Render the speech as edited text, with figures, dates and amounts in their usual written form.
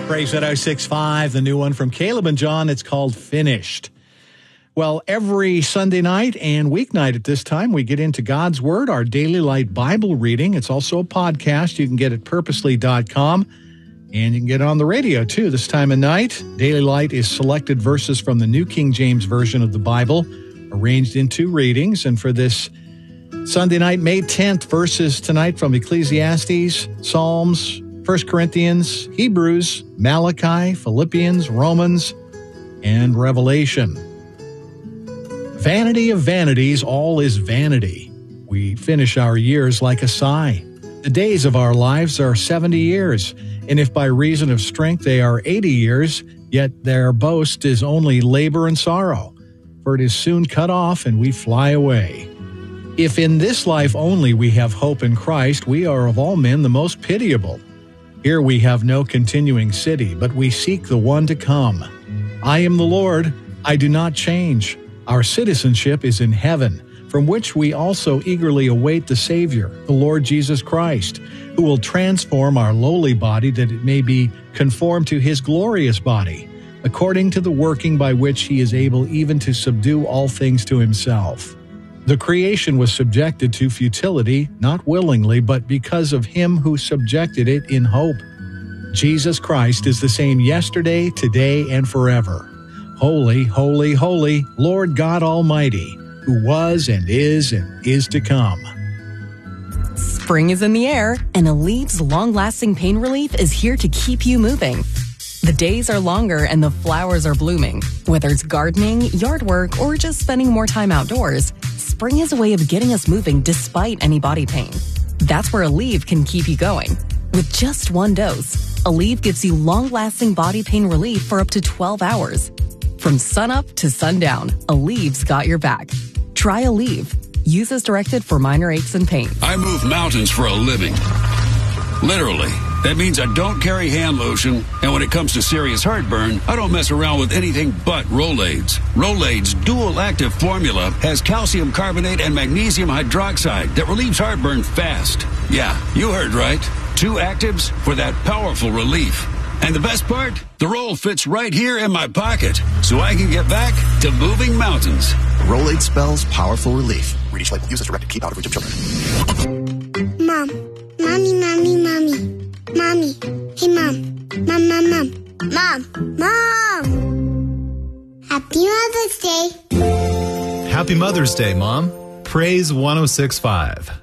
Praise 106.5, the new one from Caleb and John. It's called Finished. Well, every Sunday night and weeknight at this time, we get into God's Word, our Daily Light Bible reading. It's also a podcast. You can get it purposely.com, and you can get it on the radio, too, this time of night. Daily Light is selected verses from the New King James Version of the Bible, arranged in two readings. And for this Sunday night, May 10th, verses tonight from Ecclesiastes, Psalms, 1 Corinthians, Hebrews, Malachi, Philippians, Romans, and Revelation. Vanity of vanities, all is vanity. We finish our years like a sigh. The days of our lives are 70 years, and if by reason of strength they are 80 years, yet their boast is only labor and sorrow, for it is soon cut off and we fly away. If in this life only we have hope in Christ, we are of all men the most pitiable. Here we have no continuing city, but we seek the one to come. I am the Lord, I do not change. Our citizenship is in heaven, from which we also eagerly await the Savior, the Lord Jesus Christ, who will transform our lowly body that it may be conformed to his glorious body, according to the working by which he is able even to subdue all things to himself. The creation was subjected to futility, not willingly, but because of him who subjected it in hope. Jesus Christ is the same yesterday, today, and forever. Holy, holy, holy, Lord God Almighty, who was and is to come. Spring is in the air, and Aleve's long-lasting pain relief is here to keep you moving. The days are longer and the flowers are blooming. Whether it's gardening, yard work, or just spending more time outdoors, spring is a way of getting us moving despite any body pain. That's where Aleve can keep you going. With just one dose, Aleve gives you long-lasting body pain relief for up to 12 hours. From sunup to sundown, Aleve's got your back. Try Aleve. Use as directed for minor aches and pains. I move mountains for a living. Literally. That means I don't carry hand lotion, and when it comes to serious heartburn, I don't mess around with anything but Rolaids. Rolaids' dual-active formula has calcium carbonate and magnesium hydroxide that relieves heartburn fast. Yeah, you heard right. 2 actives for that powerful relief. And the best part? The roll fits right here in my pocket, so I can get back to moving mountains. Rolade spells powerful relief. Read each label. Use as directed. Keep out of reach of children. Mom. Mommy. Mommy. Hey, Mom. Mom. Happy Mother's Day. Happy Mother's Day, Mom. Praise 106.5.